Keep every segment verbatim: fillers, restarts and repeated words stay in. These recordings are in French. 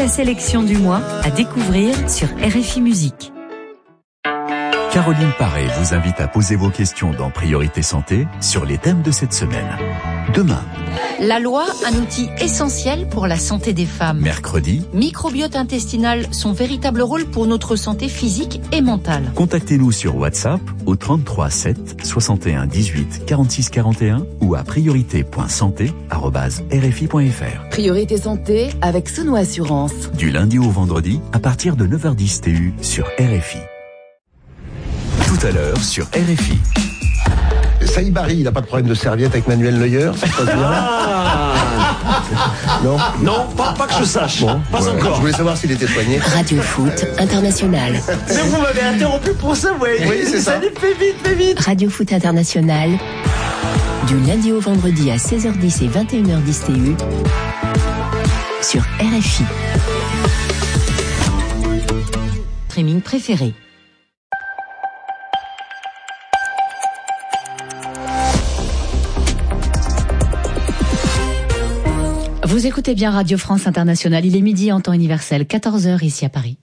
la sélection du mois à découvrir sur R F I Musique. Caroline Paré vous invite à poser vos questions dans Priorité Santé sur les thèmes de cette semaine. Demain. La loi, un outil essentiel pour la santé des femmes. Mercredi. Microbiote intestinal, son véritable rôle pour notre santé physique et mentale. Contactez-nous sur WhatsApp au trente-trois sept soixante et un dix-huit quarante-six quarante et un ou à priorité point santé arobase r f i point f r. Priorité Santé avec Sono Assurance. Du lundi au vendredi à partir de neuf heures dix T U sur R F I. Tout à l'heure sur R F I. Saïd Barry, il n'a pas de problème de serviette avec Manuel Neuer, ça se passe bien. Ah Non, non, pas, pas que je sache. bon, pas ouais, encore. Je voulais savoir s'il était soigné. Radio Foot International. Mais vous m'avez interrompu pour ça, ouais. Oui, c'est ça. Allez, fais vite, fais vite. Radio Foot International. Du lundi au vendredi à seize heures dix et vingt et une heures dix T U. Sur R F I. Streaming préféré. Vous écoutez bien Radio France Internationale, il est midi en temps universel, quatorze heures ici à Paris.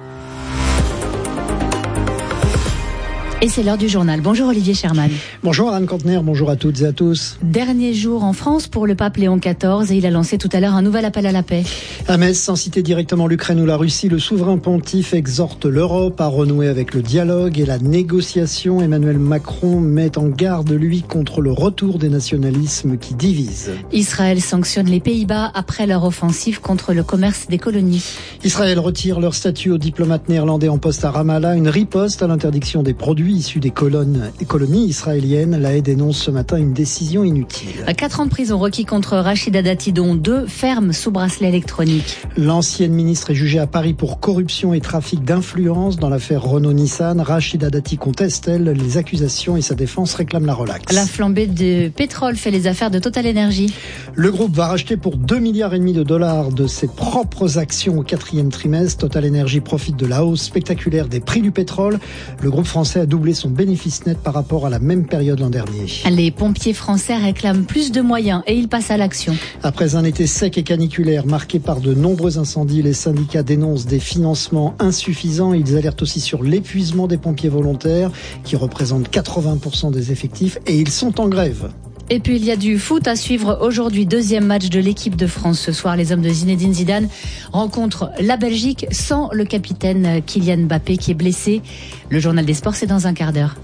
Et c'est l'heure du journal. Bonjour Olivier Sherman. Bonjour Anne Contener, bonjour à toutes et à tous. Dernier jour en France pour le pape Léon quatorze et il a lancé tout à l'heure un nouvel appel à la paix. À Metz, sans citer directement l'Ukraine ou la Russie, le souverain pontife exhorte l'Europe à renouer avec le dialogue et la négociation. Emmanuel Macron met en garde, lui, contre le retour des nationalismes qui divisent. Israël sanctionne les Pays-Bas après leur offensive contre le commerce des colonies. Israël retire leur statut aux diplomates néerlandais en poste à Ramallah, une riposte à l'interdiction des produits issus des colonnes, des colonies israéliennes. La Haye dénonce ce matin une décision inutile. Quatre ans de prison requis contre Rachida Dati, dont deux fermes sous bracelet électronique. L'ancienne ministre est jugée à Paris pour corruption et trafic d'influence dans l'affaire Renault-Nissan. Rachida Dati conteste, elle, les accusations et sa défense réclame la relaxe. La flambée de pétrole fait les affaires de Total Energy. Le groupe va racheter pour deux milliards et demi de dollars de ses propres actions au quatrième trimestre. Total Energy profite de la hausse spectaculaire des prix du pétrole. Le groupe français a doublé son bénéfice net par rapport à la même période l'an dernier. Les pompiers français réclament plus de moyens et ils passent à l'action. Après un été sec et caniculaire marqué par de nombreux incendies, les syndicats dénoncent des financements insuffisants. Ils alertent aussi sur l'épuisement des pompiers volontaires qui représentent quatre-vingts pour cent des effectifs et ils sont en grève. Et puis il y a du foot à suivre aujourd'hui. Deuxième match de l'équipe de France ce soir. Les hommes de Zinedine Zidane rencontrent la Belgique sans le capitaine Kylian Mbappé qui est blessé. Le journal des sports, c'est dans un quart d'heure.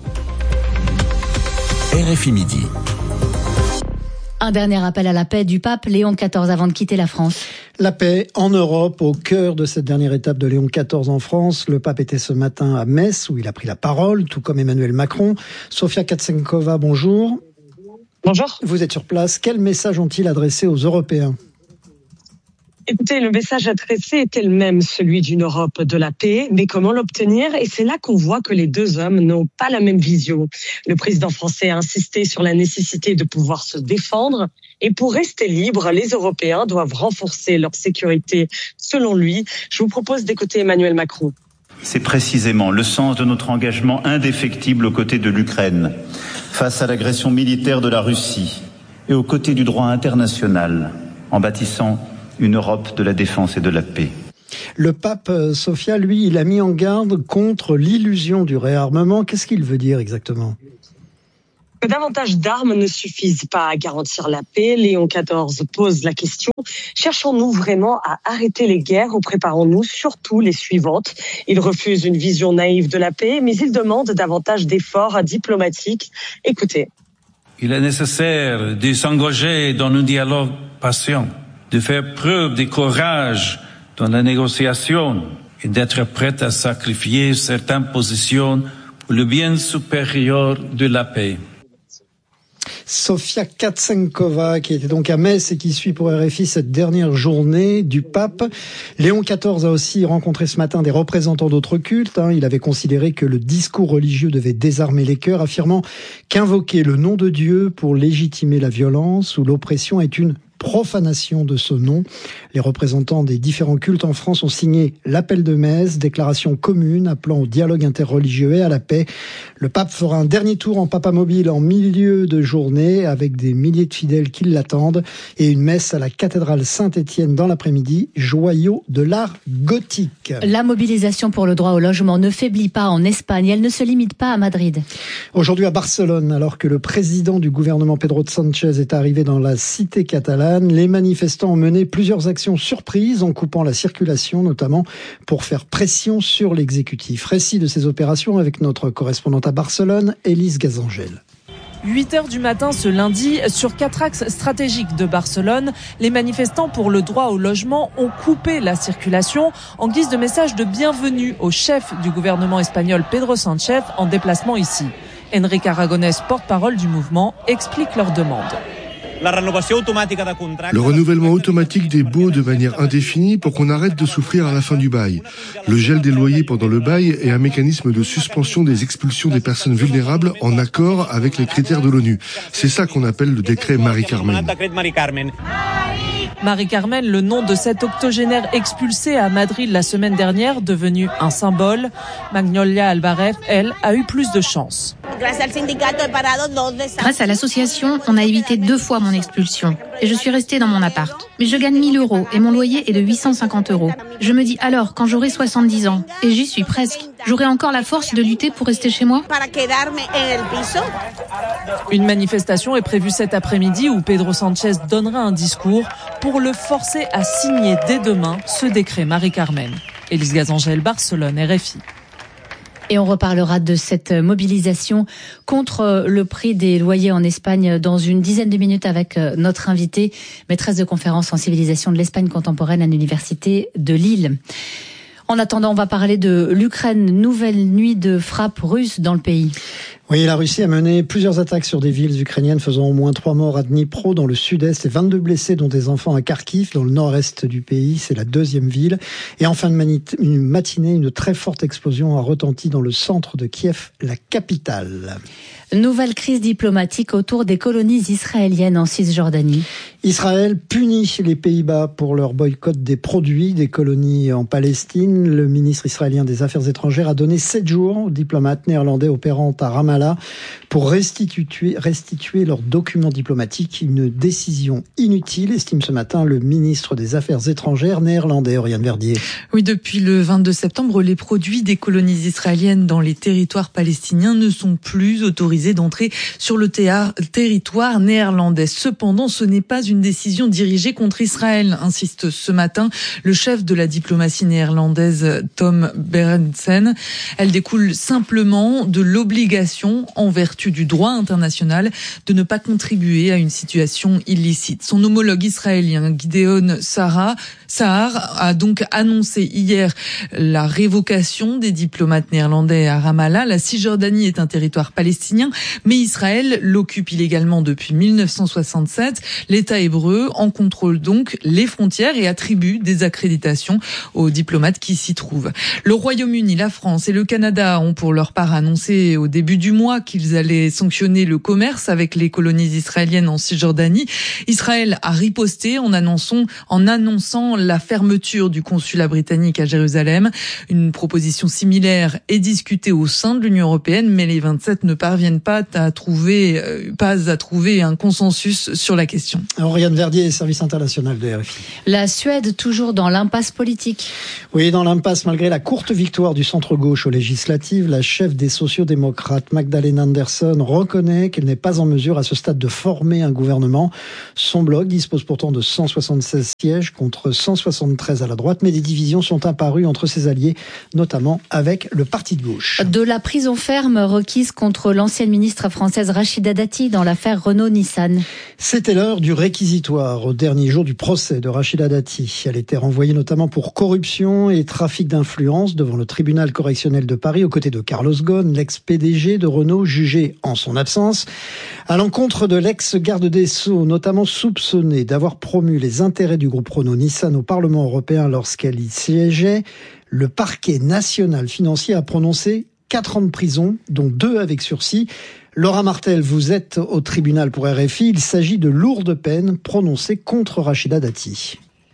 R F I Midi. Un dernier appel à la paix du pape Léon quatorze avant de quitter la France. La paix en Europe, au cœur de cette dernière étape de Léon quatorze en France. Le pape était ce matin à Metz où il a pris la parole, tout comme Emmanuel Macron. Sofia Katsenkova, bonjour. Bonjour. Vous êtes sur place. Quel message ont-ils adressé aux Européens ? Écoutez, le message adressé était le même, celui d'une Europe de la paix, mais comment l'obtenir ? Et c'est là qu'on voit que les deux hommes n'ont pas la même vision. Le président français a insisté sur la nécessité de pouvoir se défendre. Et pour rester libres, les Européens doivent renforcer leur sécurité. Selon lui, je vous propose d'écouter Emmanuel Macron. C'est précisément le sens de notre engagement indéfectible aux côtés de l'Ukraine, face à l'agression militaire de la Russie et aux côtés du droit international, en bâtissant une Europe de la défense et de la paix. Le pape, Sofia, lui, il a mis en garde contre l'illusion du réarmement. Qu'est-ce qu'il veut dire exactement ? Que davantage d'armes ne suffisent pas à garantir la paix. Léon quatorze pose la question. Cherchons-nous vraiment à arrêter les guerres ou préparons-nous surtout les suivantes ? Il refuse une vision naïve de la paix, mais il demande davantage d'efforts diplomatiques. Écoutez. Il est nécessaire de s'engager dans un dialogue patient, de faire preuve de courage dans la négociation et d'être prêt à sacrifier certaines positions pour le bien supérieur de la paix. Sofia Katsenkova, qui était donc à Metz et qui suit pour R F I cette dernière journée du pape. Léon quatorze a aussi rencontré ce matin des représentants d'autres cultes. Il avait considéré que le discours religieux devait désarmer les cœurs, affirmant qu'invoquer le nom de Dieu pour légitimer la violence ou l'oppression est une profanation de ce nom. Les représentants des différents cultes en France ont signé l'appel de Metz, déclaration commune appelant au dialogue interreligieux et à la paix. Le pape fera un dernier tour en papamobile en milieu de journée avec des milliers de fidèles qui l'attendent et une messe à la cathédrale Saint-Étienne dans l'après-midi, joyau de l'art gothique. La mobilisation pour le droit au logement ne faiblit pas en Espagne, elle ne se limite pas à Madrid. Aujourd'hui à Barcelone, alors que le président du gouvernement Pedro Sánchez est arrivé dans la cité catalane, les manifestants ont mené plusieurs actions surprises en coupant la circulation, notamment pour faire pression sur l'exécutif. Récit de ces opérations avec notre correspondante à Barcelone, Élise Gazangel. huit heures du matin ce lundi, sur quatre axes stratégiques de Barcelone, les manifestants pour le droit au logement ont coupé la circulation en guise de message de bienvenue au chef du gouvernement espagnol Pedro Sánchez en déplacement ici. Enrique Aragonès, porte-parole du mouvement, explique leur demande. Le renouvellement automatique des baux de manière indéfinie pour qu'on arrête de souffrir à la fin du bail. Le gel des loyers pendant le bail et un mécanisme de suspension des expulsions des personnes vulnérables en accord avec les critères de l'ONU. C'est ça qu'on appelle le décret Mari-Carmen. Mari-Carmen, le nom de cette octogénaire expulsée à Madrid la semaine dernière, devenue un symbole. Magnolia Alvarez, elle, a eu plus de chance. Grâce à l'association, on a évité deux fois mon expulsion. Et je suis restée dans mon appart. Mais je gagne mille euros et mon loyer est de huit cent cinquante euros. Je me dis alors, quand j'aurai soixante-dix ans, et j'y suis presque, j'aurai encore la force de lutter pour rester chez moi ? Une manifestation est prévue cet après-midi où Pedro Sánchez donnera un discours pour le forcer à signer dès demain ce décret Mari-Carmen. Élise Gazangel, Barcelone, R F I. Et on reparlera de cette mobilisation contre le prix des loyers en Espagne dans une dizaine de minutes avec notre invitée, maîtresse de conférence en civilisation de l'Espagne contemporaine à l'Université de Lille. En attendant, on va parler de l'Ukraine. Nouvelle nuit de frappe russe dans le pays. Oui, la Russie a mené plusieurs attaques sur des villes ukrainiennes, faisant au moins trois morts à Dnipro, dans le sud-est, et vingt-deux blessés, dont des enfants à Kharkiv, dans le nord-est du pays. C'est la deuxième ville. Et en fin de matinée, une très forte explosion a retenti dans le centre de Kiev, la capitale. Nouvelle crise diplomatique autour des colonies israéliennes en Cisjordanie. Israël punit les Pays-Bas pour leur boycott des produits des colonies en Palestine. Le ministre israélien des Affaires étrangères a donné sept jours aux diplomates néerlandais opérant à Ramallah pour restituer, restituer leurs documents diplomatiques. Une décision inutile, estime ce matin le ministre des Affaires étrangères néerlandais, Oriane Verdier. Oui, depuis le vingt-deux septembre, les produits des colonies israéliennes dans les territoires palestiniens ne sont plus autorisés d'entrer sur le territoire néerlandais. Cependant, ce n'est pas une décision dirigée contre Israël, insiste ce matin le chef de la diplomatie néerlandaise, Tom Berendsen. Elle découle simplement de l'obligation, en vertu du droit international, de ne pas contribuer à une situation illicite. Son homologue israélien, Gideon Sahar, Sahar a donc annoncé hier la révocation des diplomates néerlandais à Ramallah. La Cisjordanie est un territoire palestinien, mais Israël l'occupe illégalement depuis mille neuf cent soixante-sept. L'État hébreu en contrôle donc les frontières et attribue des accréditations aux diplomates qui s'y trouvent. Le Royaume-Uni, la France et le Canada ont pour leur part annoncé au début du mois qu'ils allaient sanctionner le commerce avec les colonies israéliennes en Cisjordanie. Israël a riposté en annonçant, en annonçant la fermeture du consulat britannique à Jérusalem. Une proposition similaire est discutée au sein de l'Union européenne, mais les vingt-sept ne parviennent pas à trouver, euh, pas à trouver un consensus sur la question. Oriane Verdier, service international de R F I. La Suède, toujours dans l'impasse politique. Oui, dans l'impasse, malgré la courte victoire du centre-gauche aux législatives, la chef des sociodémocrates, Magdalena Andersson, reconnaît qu'elle n'est pas en mesure à ce stade de former un gouvernement. Son bloc dispose pourtant de cent soixante-seize sièges contre cent soixante-treize à la droite, mais des divisions sont apparues entre ses alliés, notamment avec le parti de gauche. De la prison ferme requise contre l'ancienne ministre française Rachida Dati dans l'affaire Renault-Nissan. C'était l'heure du réquisitoire au dernier jour du procès de Rachida Dati. Elle était renvoyée notamment pour corruption et trafic d'influence devant le tribunal correctionnel de Paris aux côtés de Carlos Ghosn, l'ex-P D G de Renault, jugé en son absence, à l'encontre de l'ex-garde des Sceaux, notamment soupçonné d'avoir promu les intérêts du groupe Renault-Nissan au Parlement européen lorsqu'elle y siégeait. Le parquet national financier a prononcé quatre ans de prison, dont deux avec sursis. Laura Martel, vous êtes au tribunal pour R F I. Il s'agit de lourdes peines prononcées contre Rachida Dati.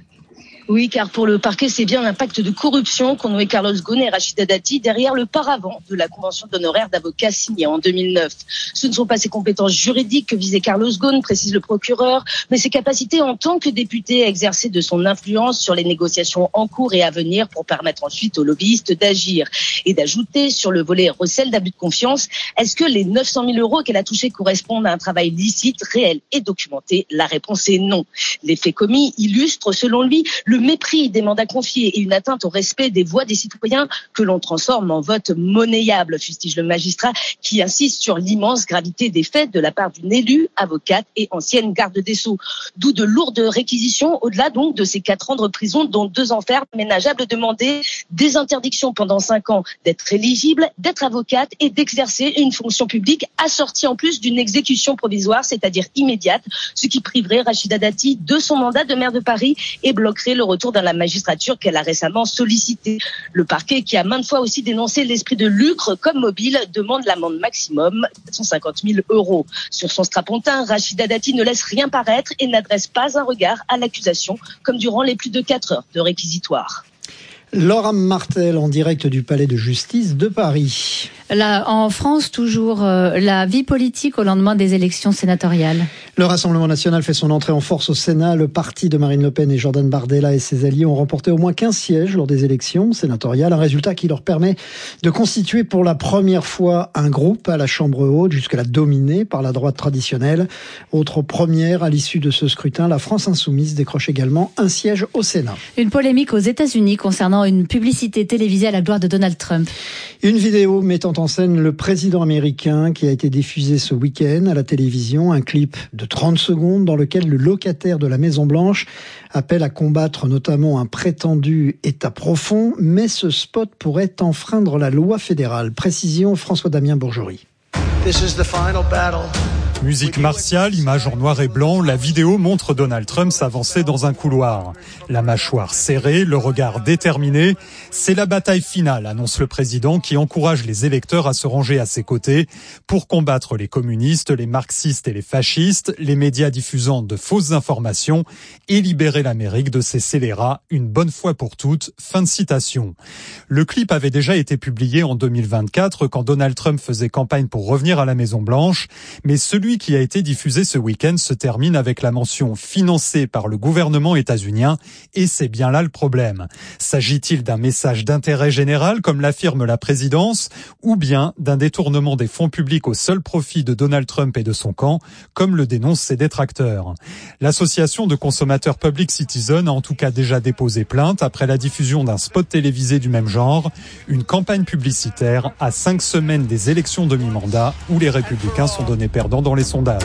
Oui, car pour le parquet, c'est bien un pacte de corruption qu'ont noué Carlos Ghosn et Rachida Dati derrière le paravent de la convention d'honoraires d'avocats signée en deux mille neuf. Ce ne sont pas ses compétences juridiques que visait Carlos Ghosn, précise le procureur, mais ses capacités en tant que député à exercer de son influence sur les négociations en cours et à venir pour permettre ensuite aux lobbyistes d'agir. Et d'ajouter sur le volet recel d'abus de confiance, est-ce que les neuf cent mille euros qu'elle a touchés correspondent à un travail licite, réel et documenté? La réponse est non. Les faits commis illustrent, selon lui, le le mépris des mandats confiés et une atteinte au respect des voix des citoyens que l'on transforme en vote monnayable, fustige le magistrat qui insiste sur l'immense gravité des faits de la part d'une élue, avocate et ancienne garde des Sceaux. D'où de lourdes réquisitions, au-delà donc de ces quatre ans de prison, dont deux ans ferme ménageables demandés, des interdictions pendant cinq ans d'être éligible, d'être avocate et d'exercer une fonction publique assortie en plus d'une exécution provisoire, c'est-à-dire immédiate, ce qui priverait Rachida Dati de son mandat de maire de Paris et bloquerait le retour dans la magistrature qu'elle a récemment sollicité. Le parquet, qui a maintes fois aussi dénoncé l'esprit de lucre comme mobile, demande l'amende maximum cent cinquante mille euros. Sur son strapontin, Rachida Dati ne laisse rien paraître et n'adresse pas un regard à l'accusation, comme durant les plus de quatre heures de réquisitoire. Laura Martel en direct du Palais de Justice de Paris. Là, en France, toujours, euh, la vie politique au lendemain des élections sénatoriales. Le Rassemblement national fait son entrée en force au Sénat. Le parti de Marine Le Pen et Jordan Bardella et ses alliés ont remporté au moins quinze sièges lors des élections sénatoriales. Un résultat qui leur permet de constituer pour la première fois un groupe à la Chambre haute, jusque-là dominé par la droite traditionnelle. Autre première à l'issue de ce scrutin, la France insoumise décroche également un siège au Sénat. Une polémique aux États-Unis concernant une publicité télévisée à la gloire de Donald Trump. Une vidéo mettant en scène le président américain qui a été diffusée ce week-end à la télévision. Un clip de trente secondes dans lequel le locataire de la Maison-Blanche appelle à combattre notamment un prétendu État profond. Mais ce spot pourrait enfreindre la loi fédérale. Précision, François-Damien Bourgerie. This is the final battle. Musique martiale, image en noir et blanc, la vidéo montre Donald Trump s'avancer dans un couloir. La mâchoire serrée, le regard déterminé. C'est la bataille finale, annonce le président, qui encourage les électeurs à se ranger à ses côtés pour combattre les communistes, les marxistes et les fascistes, les médias diffusant de fausses informations et libérer l'Amérique de ses scélérats une bonne fois pour toutes. Fin de citation. Le clip avait déjà été publié en deux mille vingt-quatre quand Donald Trump faisait campagne pour revenir à la Maison-Blanche, mais celui Celui qui a été diffusé ce week-end se termine avec la mention « financé par le gouvernement états-unien » et c'est bien là le problème. S'agit-il d'un message d'intérêt général, comme l'affirme la présidence, ou bien d'un détournement des fonds publics au seul profit de Donald Trump et de son camp, comme le dénoncent ses détracteurs? L'association de consommateurs Public Citizen a en tout cas déjà déposé plainte après la diffusion d'un spot télévisé du même genre, une campagne publicitaire à cinq semaines des élections de mi-mandat où les républicains sont donnés perdants dans les sondages.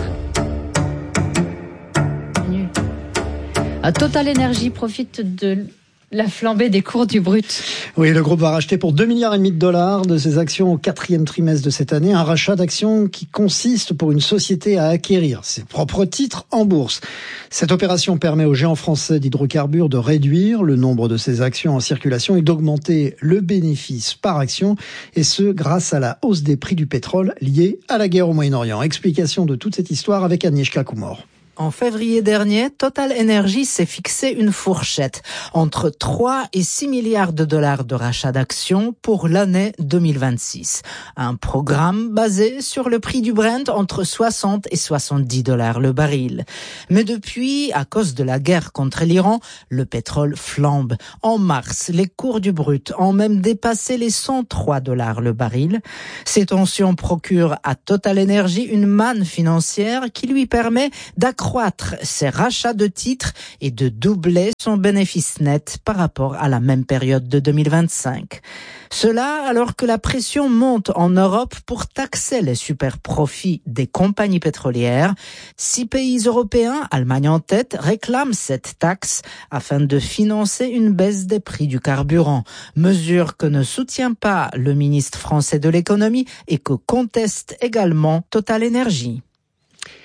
Total Energy profite de la flambée des cours du brut. Oui, le groupe va racheter pour deux milliards et demi de dollars de ses actions au quatrième trimestre de cette année. Un rachat d'actions qui consiste pour une société à acquérir ses propres titres en bourse. Cette opération permet au géant français d'hydrocarbures de réduire le nombre de ses actions en circulation et d'augmenter le bénéfice par action. Et ce, grâce à la hausse des prix du pétrole liée à la guerre au Moyen-Orient. Explication de toute cette histoire avec Agnieszka Kumor. En février dernier, Total Energy s'est fixé une fourchette entre trois et six milliards de dollars de rachat d'actions pour l'année deux mille vingt-six. Un programme basé sur le prix du Brent entre soixante et soixante-dix dollars le baril. Mais depuis, à cause de la guerre contre l'Iran, le pétrole flambe. En mars, les cours du brut ont même dépassé les cent trois dollars le baril. Ces tensions procurent à Total Energy une manne financière qui lui permet d'accroître Accroître ses rachats de titres et de doubler son bénéfice net par rapport à la même période de deux mille vingt-cinq. Cela alors que la pression monte en Europe pour taxer les super profits des compagnies pétrolières. Six pays européens, Allemagne en tête, réclament cette taxe afin de financer une baisse des prix du carburant. Mesure que ne soutient pas le ministre français de l'économie et que conteste également Total Energy.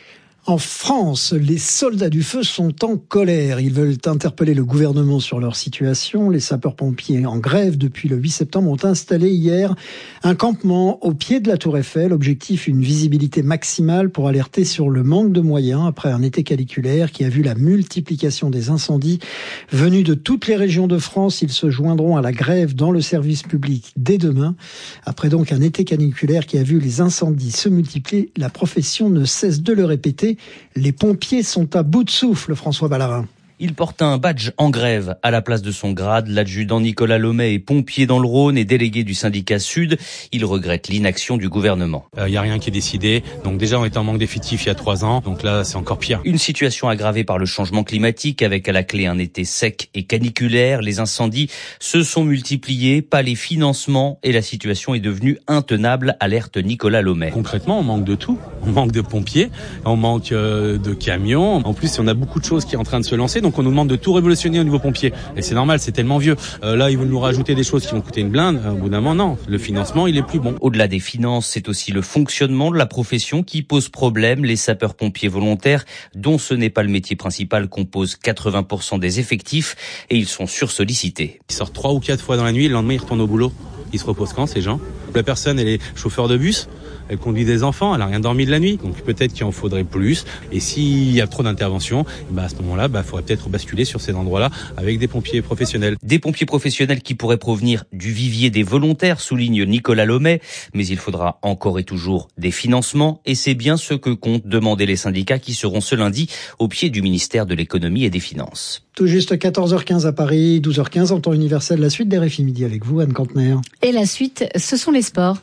En France, les soldats du feu sont en colère. Ils veulent interpeller le gouvernement sur leur situation. Les sapeurs-pompiers en grève depuis le huit septembre ont installé hier un campement au pied de la Tour Eiffel. Objectif, une visibilité maximale pour alerter sur le manque de moyens après un été caniculaire qui a vu la multiplication des incendies. Venus de toutes les régions de France, ils se joindront à la grève dans le service public dès demain. Après donc un été caniculaire qui a vu les incendies se multiplier, la profession ne cesse de le répéter. Les pompiers sont à bout de souffle, François Ballarin. Il porte un badge en grève à la place de son grade. L'adjudant Nicolas Lomet est pompier dans le Rhône et délégué du syndicat Sud. Il regrette l'inaction du gouvernement. Il euh, n'y a rien qui est décidé. Donc déjà, on était en manque d'effectifs il y a trois ans. Donc là, c'est encore pire. Une situation aggravée par le changement climatique avec à la clé un été sec et caniculaire. Les incendies se sont multipliés, pas les financements et la situation est devenue intenable, alerte Nicolas Lomet. Concrètement, on manque de tout. On manque de pompiers, on manque euh, de camions. En plus, on a beaucoup de choses qui sont en train de se lancer. Donc on nous demande de tout révolutionner au niveau pompier. Et c'est normal, c'est tellement vieux. Euh, là, ils veulent nous rajouter des choses qui vont coûter une blinde. Au bout d'un moment, non. Le financement, il est plus bon. Au-delà des finances, c'est aussi le fonctionnement de la profession qui pose problème. Les sapeurs-pompiers volontaires, dont ce n'est pas le métier principal, composent quatre-vingts pour cent des effectifs et ils sont sursollicités. Ils sortent trois ou quatre fois dans la nuit, le lendemain, ils retournent au boulot. Ils se reposent quand, ces gens ? La personne, elle est chauffeur de bus. Elle conduit des enfants, elle a rien dormi de la nuit, donc peut-être qu'il en faudrait plus. Et s'il y a trop d'interventions, bah à ce moment-là, bah faudrait peut-être basculer sur ces endroits-là avec des pompiers professionnels. Des pompiers professionnels qui pourraient provenir du vivier des volontaires, souligne Nicolas Lomet, mais il faudra encore et toujours des financements, et c'est bien ce que comptent demander les syndicats qui seront ce lundi au pied du ministère de l'économie et des finances. Tout juste quatorze heures quinze à Paris, douze heures quinze en temps universel. La suite d'R F I Midi avec vous, Anne Cantner. Et la suite, ce sont les sports.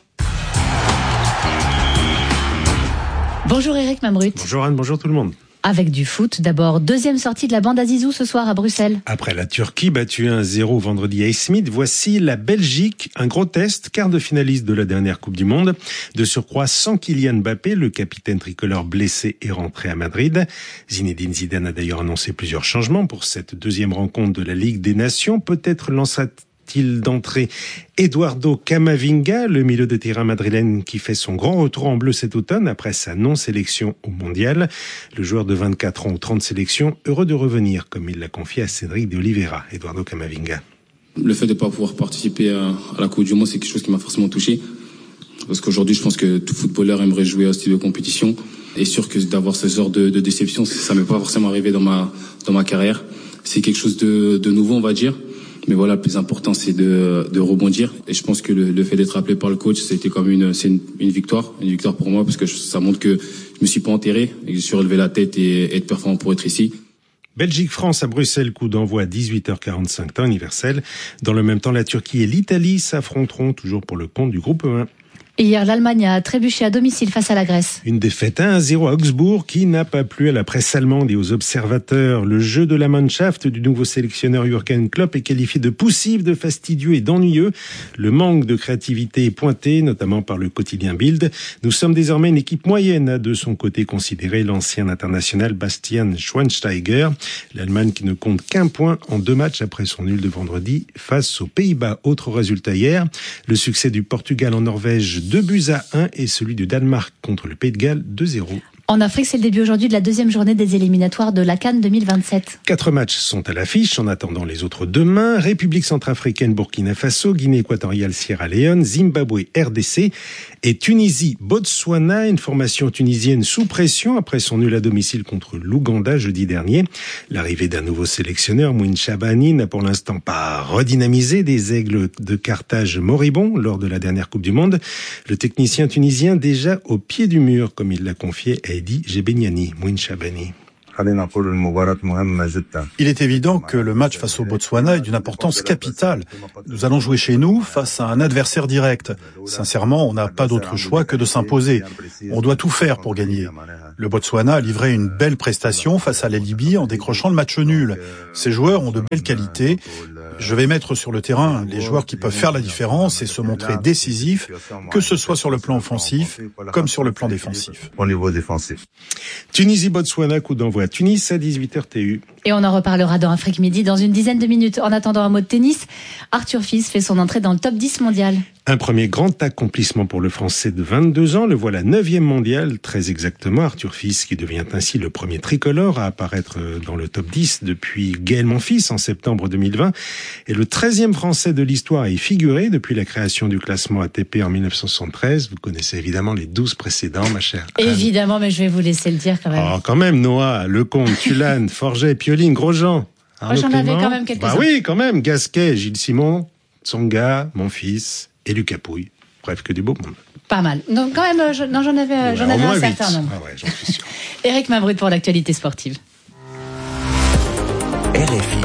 Bonjour Eric Mamrut. Bonjour Anne, bonjour tout le monde. Avec du foot, d'abord, deuxième sortie de la bande à Zizou ce soir à Bruxelles. Après la Turquie, battue un zéro vendredi à Smith, voici la Belgique, un gros test, quart de finaliste de la dernière Coupe du Monde. De surcroît, sans Kylian Mbappé, le capitaine tricolore blessé est rentré à Madrid. Zinedine Zidane a d'ailleurs annoncé plusieurs changements pour cette deuxième rencontre de la Ligue des Nations. Peut-être lancera-t-il d'entrée Eduardo Camavinga, le milieu de terrain madrilène qui fait son grand retour en bleu cet automne après sa non-sélection au mondial. Le joueur de vingt-quatre ans aux trente sélections, heureux de revenir, comme il l'a confié à Cédric de Oliveira. Eduardo Camavinga. Le fait de ne pas pouvoir participer à la Coupe du Monde, c'est quelque chose qui m'a forcément touché. Parce qu'aujourd'hui, je pense que tout footballeur aimerait jouer à ce type de compétition. Et sûr que d'avoir ce genre de, de déception, ça ne m'est pas forcément arrivé dans ma, dans ma carrière. C'est quelque chose de, de nouveau, on va dire. Mais voilà, le plus important, c'est de, de rebondir. Et je pense que le, le fait d'être appelé par le coach, c'était comme une, c'est une, une victoire, une victoire pour moi, parce que je, ça montre que je me suis pas enterré et que j'ai su relever la tête et, et être performant pour être ici. Belgique-France à Bruxelles, coup d'envoi à dix-huit heures quarante-cinq, temps universel. Dans le même temps, la Turquie et l'Italie s'affronteront toujours pour le compte du groupe un. Hier, l'Allemagne a trébuché à domicile face à la Grèce. Une défaite un à zéro à Augsbourg qui n'a pas plu à la presse allemande et aux observateurs. Le jeu de la Mannschaft du nouveau sélectionneur Jürgen Klopp est qualifié de poussif, de fastidieux et d'ennuyeux. Le manque de créativité est pointé, notamment par le quotidien Bild. Nous sommes désormais une équipe moyenne, a de son côté considéré l'ancien international Bastian Schweinsteiger. L'Allemagne qui ne compte qu'un point en deux matchs après son nul de vendredi face aux Pays-Bas. Autre résultat hier, le succès du Portugal en Norvège deux buts à un et celui du Danemark contre le Pays de Galles deux zéro. En Afrique, c'est le début aujourd'hui de la deuxième journée des éliminatoires de la CAN deux mille vingt-sept. Quatre matchs sont à l'affiche, en attendant les autres demain. République centrafricaine, Burkina Faso, Guinée équatoriale, Sierra Leone, Zimbabwe, R D C et Tunisie, Botswana. Une formation tunisienne sous pression après son nul à domicile contre l'Ouganda jeudi dernier. L'arrivée d'un nouveau sélectionneur, Mouine Chabani, n'a pour l'instant pas redynamisé des Aigles de Carthage moribonds lors de la dernière Coupe du Monde. Le technicien tunisien déjà au pied du mur, comme il l'a confié à Edi Gebeniani, Mouine Chabani. Il est évident que le match face au Botswana est d'une importance capitale. Nous allons jouer chez nous face à un adversaire direct. Sincèrement, on n'a pas d'autre choix que de s'imposer. On doit tout faire pour gagner. Le Botswana a livré une belle prestation face à la Libye en décrochant le match nul. Ces joueurs ont de belles qualités. Je vais mettre sur le terrain les joueurs qui peuvent faire la différence et se montrer décisifs, que ce soit sur le plan offensif comme sur le plan défensif. Tunisie-Botswana, coup d'envoi à Tunis à dix-huit heures T U. Et on en reparlera dans Afrique Midi dans une dizaine de minutes. En attendant, un mot de tennis. Arthur Fils fait son entrée dans le top dix mondial. Un premier grand accomplissement pour le Français de vingt-deux ans. Le voilà neuvième mondial, très exactement. Arthur Fils qui devient ainsi le premier tricolore à apparaître dans le top dix depuis Gaël Monfils en septembre deux mille vingt. Et le treizième Français de l'histoire à y figurer depuis la création du classement A T P en mille neuf cent soixante-treize. Vous connaissez évidemment les douze précédents, ma chère Anne. Évidemment, mais je vais vous laisser le dire quand même. Oh, quand même, Noah, Lecomte, Tulane, Forget, Pioline, Grosjean. Moi, j'en avais quand même quelques-uns. Bah oui, quand même. Gasquet, Gilles Simon, Tsonga, Monfils et Lucas Pouille. Bref, que du beau monde. Pas mal. Donc quand même, je, non, j'en avais, ouais, j'en avais un certain nombre. Ah ouais, j'en suis sûr. Éric Mabrude pour l'actualité sportive. R F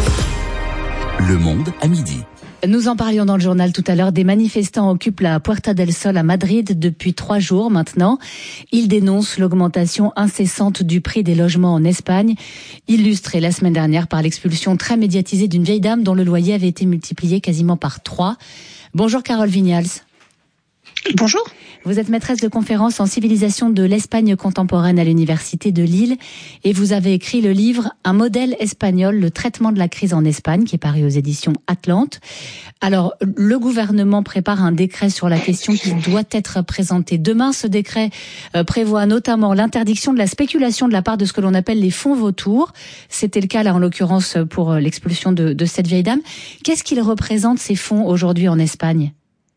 I. Le Monde à midi. Nous en parlions dans le journal tout à l'heure. Des manifestants occupent la Puerta del Sol à Madrid depuis trois jours maintenant. Ils dénoncent l'augmentation incessante du prix des logements en Espagne, illustrée la semaine dernière par l'expulsion très médiatisée d'une vieille dame dont le loyer avait été multiplié quasiment par trois. Bonjour Carole Vignals. Bonjour. Vous êtes maîtresse de conférence en civilisation de l'Espagne contemporaine à l'Université de Lille et vous avez écrit le livre « Un modèle espagnol, le traitement de la crise en Espagne » qui est paru aux éditions Atlante. Alors, le gouvernement prépare un décret sur la question qui doit être présenté demain. Ce décret euh, prévoit notamment l'interdiction de la spéculation de la part de ce que l'on appelle les fonds vautours. C'était le cas là en l'occurrence pour l'expulsion de, de cette vieille dame. Qu'est-ce qu'ils représentent ces fonds aujourd'hui en Espagne ?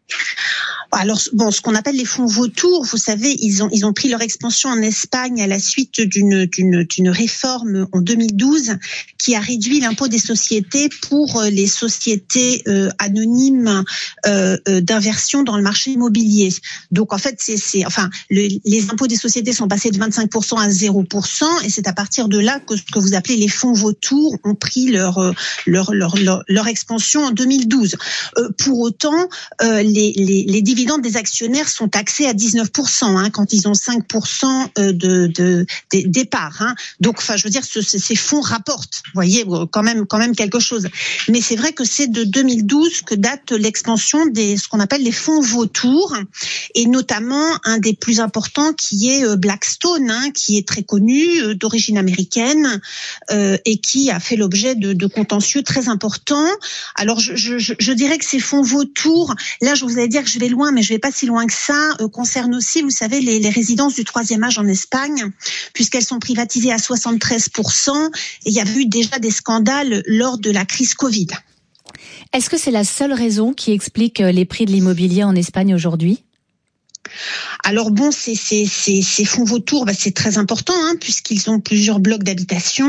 Alors bon, ce qu'on appelle les fonds vautours, vous savez, ils ont ils ont pris leur expansion en Espagne à la suite d'une d'une d'une réforme en deux mille douze qui a réduit l'impôt des sociétés pour les sociétés euh, anonymes euh, d'inversion dans le marché immobilier. Donc en fait, c'est c'est enfin le, les impôts des sociétés sont passés de vingt-cinq pour cent à zéro pour cent et c'est à partir de là que ce que vous appelez les fonds vautours ont pris leur leur leur leur, leur expansion en deux mille douze. Euh, pour autant, euh, les les les dividendes des actionnaires sont taxés à dix-neuf pour cent hein, quand ils ont cinq pour cent de, de, de départ. Hein. Donc, enfin, je veux dire, ce, ces fonds rapportent, vous voyez, quand même, quand même quelque chose. Mais c'est vrai que c'est de deux mille douze que date l'expansion des ce qu'on appelle les fonds vautours, et notamment un des plus importants qui est Blackstone, hein, qui est très connu, d'origine américaine, euh, et qui a fait l'objet de, de contentieux très importants. Alors, je, je, je dirais que ces fonds vautours, là, je vous allais dire que je vais loin, mais je vais pas si loin que ça, euh, concerne aussi, vous savez, les, les résidences du troisième âge en Espagne, puisqu'elles sont privatisées à soixante-treize pour cent, et il y avait eu déjà des scandales lors de la crise Covid. Est-ce que c'est la seule raison qui explique les prix de l'immobilier en Espagne aujourd'hui ? Alors bon, ces, ces, ces, ces fonds vautours, bah, c'est très important, hein, puisqu'ils ont plusieurs blocs d'habitation.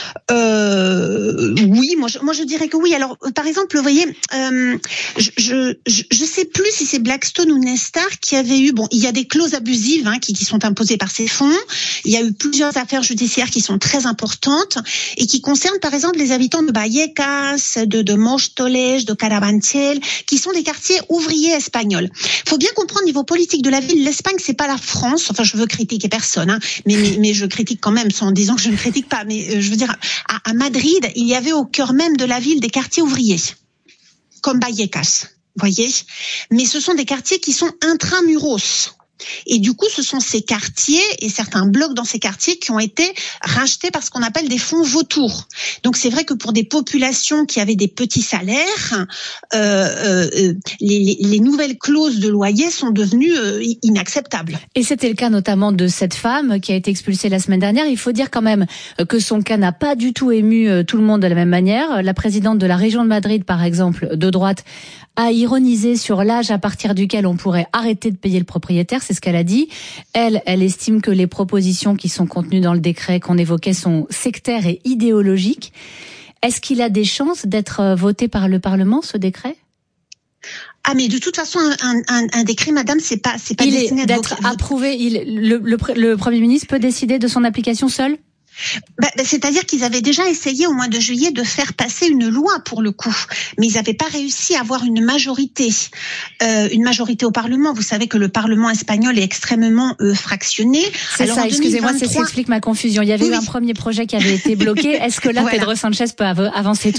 Euh, oui, moi je, moi je dirais que oui. Alors par exemple, vous voyez, euh, je, je je sais plus si c'est Blackstone ou Nestar qui avait eu. Bon, il y a des clauses abusives hein, qui, qui sont imposées par ces fonds. Il y a eu plusieurs affaires judiciaires qui sont très importantes et qui concernent par exemple les habitants de Vallecas, de de Móstoles, de Carabanchel, qui sont des quartiers ouvriers espagnols. Il faut bien comprendre au niveau politique de la ville, l'Espagne, c'est pas la France. Enfin, je veux critiquer personne, hein, mais, mais mais je critique quand même, sans en disant que je ne critique pas. Mais euh, je veux dire, à, à Madrid, il y avait au cœur même de la ville des quartiers ouvriers, comme Vallecas, voyez. Mais ce sont des quartiers qui sont intramuros. Et du coup, ce sont ces quartiers et certains blocs dans ces quartiers qui ont été rachetés par ce qu'on appelle des fonds vautours. Donc, c'est vrai que pour des populations qui avaient des petits salaires, euh, euh, les, les nouvelles clauses de loyer sont devenues euh, inacceptables. Et c'était le cas notamment de cette femme qui a été expulsée la semaine dernière. Il faut dire quand même que son cas n'a pas du tout ému tout le monde de la même manière. La présidente de la région de Madrid, par exemple, de droite, a ironisé sur l'âge à partir duquel on pourrait arrêter de payer le propriétaire. C'est ce qu'elle a dit. Elle, elle estime que les propositions qui sont contenues dans le décret qu'on évoquait sont sectaires et idéologiques. Est-ce qu'il a des chances d'être voté par le Parlement, ce décret ? Ah, mais de toute façon, un, un, un décret, madame, c'est pas, c'est pas il destiné est d'être à approuvé. Il, le, le, le Premier ministre peut décider de son application seul ? Bah, bah, c'est-à-dire qu'ils avaient déjà essayé au mois de juillet de faire passer une loi pour le coup, mais ils n'avaient pas réussi à avoir une majorité, euh, une majorité au Parlement. Vous savez que le Parlement espagnol est extrêmement euh, fractionné. C'est Alors, ça, excusez-moi, c'est ce qui explique ma confusion. Il y avait oui, eu oui. un premier projet qui avait été bloqué. Est-ce que là, voilà. Pedro Sanchez peut av- avancer tout seul ?